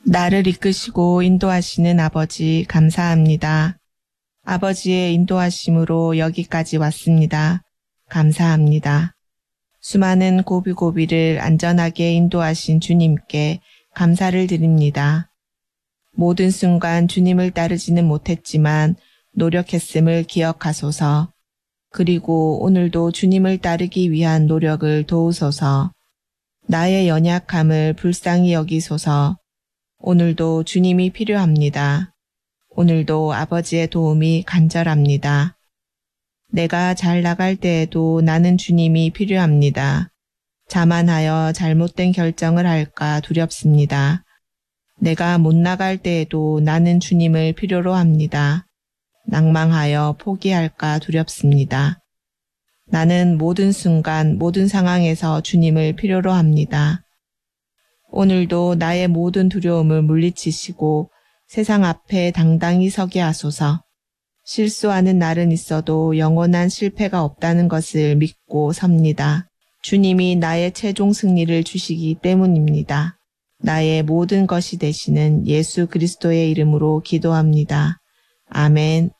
나를 이끄시고 인도하시는 아버지 감사합니다. 아버지의 인도하심으로 여기까지 왔습니다. 감사합니다. 수많은 고비고비를 안전하게 인도하신 주님께 감사를 드립니다. 모든 순간 주님을 따르지는 못했지만 노력했음을 기억하소서. 그리고 오늘도 주님을 따르기 위한 노력을 도우소서. 나의 연약함을 불쌍히 여기소서. 오늘도 주님이 필요합니다. 오늘도 아버지의 도움이 간절합니다. 내가 잘 나갈 때에도 나는 주님이 필요합니다. 자만하여 잘못된 결정을 할까 두렵습니다. 내가 못 나갈 때에도 나는 주님을 필요로 합니다. 낭망하여 포기할까 두렵습니다. 나는 모든 순간, 모든 상황에서 주님을 필요로 합니다. 오늘도 나의 모든 두려움을 물리치시고 세상 앞에 당당히 서게 하소서. 실수하는 날은 있어도 영원한 실패가 없다는 것을 믿고 섭니다. 주님이 나의 최종 승리를 주시기 때문입니다. 나의 모든 것이 되시는 예수 그리스도의 이름으로 기도합니다. 아멘.